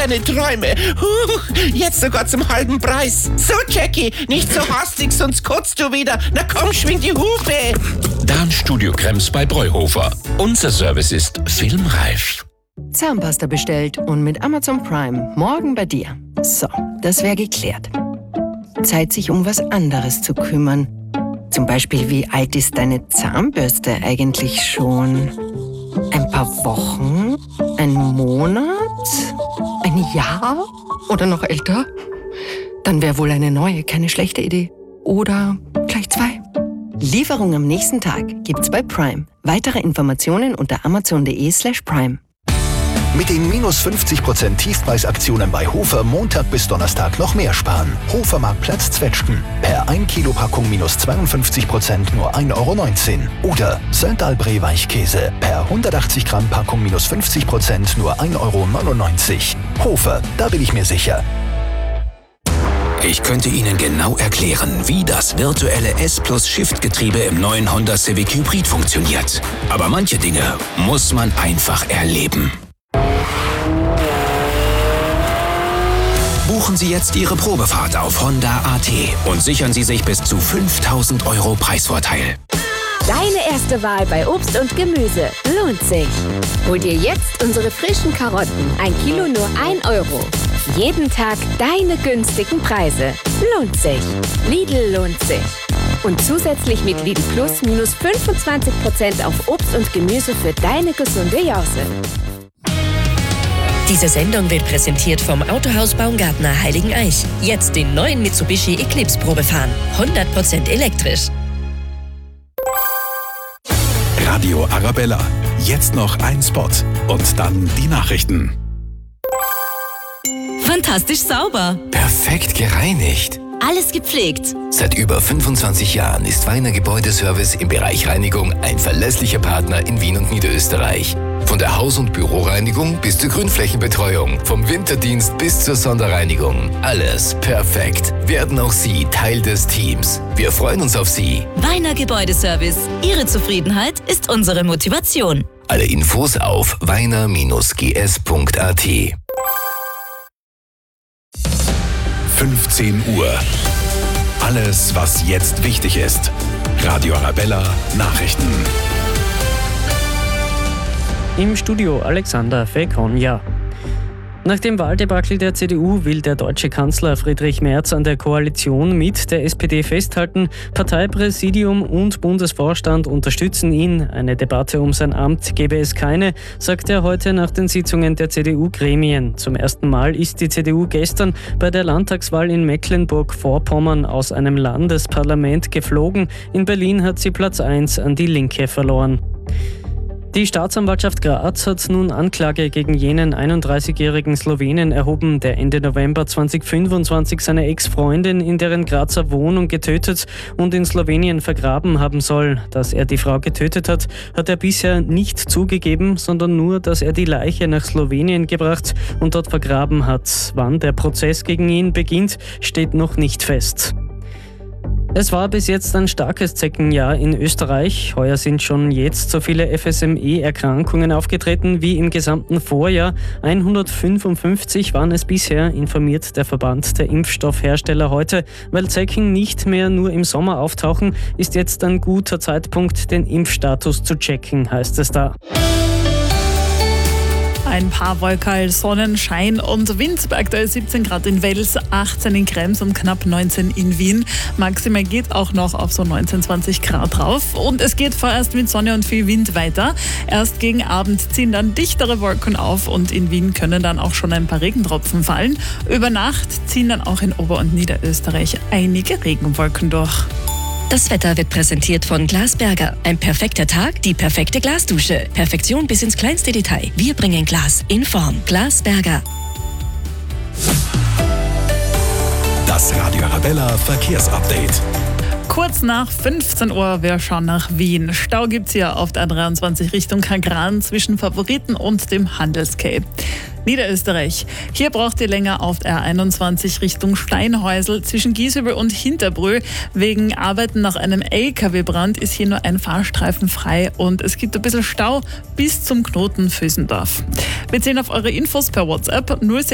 deine Träume. Jetzt sogar zum halben Preis. So, Jackie, nicht so hastig, sonst kotzt du wieder. Na komm, schwing die Hupe. Darmstudio-Cremers bei Breuhofer. Unser Service ist filmreif. Zahnpasta bestellt und mit Amazon Prime morgen bei dir. So, das wäre geklärt. Zeit, sich um was anderes zu kümmern. Zum Beispiel, wie alt ist deine Zahnbürste eigentlich schon? Ein paar Wochen? Ein Monat? Ein Jahr? Oder noch älter? Dann wäre wohl eine neue keine schlechte Idee. Oder gleich 2. Lieferung am nächsten Tag gibt's bei Prime. Weitere Informationen unter amazon.de/prime. Mit den minus 50% Tiefpreisaktionen bei Hofer Montag bis Donnerstag noch mehr sparen. Hofermarktplatz Zwetschgen. Per 1 Kilo Packung minus 52% nur 1,19 €. Oder Saint-Albret Weichkäse. Per 180 Gramm Packung minus 50% nur 1,99 €. Hofer, da bin ich mir sicher. Ich könnte Ihnen genau erklären, wie das virtuelle S+-Shift-Getriebe im neuen Honda Civic Hybrid funktioniert. Aber manche Dinge muss man einfach erleben. Buchen Sie jetzt Ihre Probefahrt auf Honda.at und sichern Sie sich bis zu 5.000 € Preisvorteil. Deine erste Wahl bei Obst und Gemüse lohnt sich. Hol dir jetzt unsere frischen Karotten. 1 Kilo nur 1 €. Jeden Tag deine günstigen Preise. Lohnt sich. Lidl lohnt sich. Und zusätzlich mit Lidl Plus minus 25% auf Obst und Gemüse für deine gesunde Jause. Diese Sendung wird präsentiert vom Autohaus Baumgartner Heiligeneich. Jetzt den neuen Mitsubishi Eclipse Probe fahren. 100% elektrisch. Radio Arabella. Jetzt noch ein Spot. Und dann die Nachrichten. Fantastisch sauber. Perfekt gereinigt. Alles gepflegt. Seit über 25 Jahren ist Weiner Gebäudeservice im Bereich Reinigung ein verlässlicher Partner in Wien und Niederösterreich. Von der Haus- und Büroreinigung bis zur Grünflächenbetreuung, vom Winterdienst bis zur Sonderreinigung. Alles perfekt. Werden auch Sie Teil des Teams. Wir freuen uns auf Sie. Weiner Gebäudeservice. Ihre Zufriedenheit ist unsere Motivation. Alle Infos auf weiner-gs.at. 15 Uhr. Alles, was jetzt wichtig ist. Radio Arabella Nachrichten. Im Studio Alexander Fekonja. Nach dem Wahldebakel der CDU will der deutsche Kanzler Friedrich Merz an der Koalition mit der SPD festhalten. Parteipräsidium und Bundesvorstand unterstützen ihn. Eine Debatte um sein Amt gebe es keine, sagt er heute nach den Sitzungen der CDU-Gremien. Zum ersten Mal ist die CDU gestern bei der Landtagswahl in Mecklenburg-Vorpommern aus einem Landesparlament geflogen. In Berlin hat sie Platz 1 an die Linke verloren. Die Staatsanwaltschaft Graz hat nun Anklage gegen jenen 31-jährigen Slowenen erhoben, der Ende November 2025 seine Ex-Freundin in deren Grazer Wohnung getötet und in Slowenien vergraben haben soll. Dass er die Frau getötet hat, hat er bisher nicht zugegeben, sondern nur, dass er die Leiche nach Slowenien gebracht und dort vergraben hat. Wann der Prozess gegen ihn beginnt, steht noch nicht fest. Es war bis jetzt ein starkes Zeckenjahr in Österreich. Heuer sind schon jetzt so viele FSME-Erkrankungen aufgetreten wie im gesamten Vorjahr. 155 waren es bisher, informiert der Verband der Impfstoffhersteller heute. Weil Zecken nicht mehr nur im Sommer auftauchen, ist jetzt ein guter Zeitpunkt, den Impfstatus zu checken, heißt es da. Ein paar Wolken, Sonnenschein und Wind. Aktuell 17 Grad in Wels, 18 in Krems und knapp 19 in Wien. Maximal geht auch noch auf so 19, 20 Grad drauf. Und es geht vorerst mit Sonne und viel Wind weiter. Erst gegen Abend ziehen dann dichtere Wolken auf und in Wien können dann auch schon ein paar Regentropfen fallen. Über Nacht ziehen dann auch in Ober- und Niederösterreich einige Regenwolken durch. Das Wetter wird präsentiert von Glasberger. Ein perfekter Tag, die perfekte Glasdusche. Perfektion bis ins kleinste Detail. Wir bringen Glas in Form. Glasberger. Das Radio Arabella Verkehrsupdate. Kurz nach 15 Uhr, wir schauen nach Wien. Stau gibt's hier auf der A23 Richtung Kagran zwischen Favoriten und dem Handelscape. Niederösterreich. Hier braucht ihr länger auf der A21 Richtung Steinhäusl zwischen Gieshübel und Hinterbrühl. Wegen Arbeiten nach einem LKW-Brand ist hier nur ein Fahrstreifen frei und es gibt ein bisschen Stau bis zum Knoten Vösendorf. Wir zählen auf eure Infos per WhatsApp 06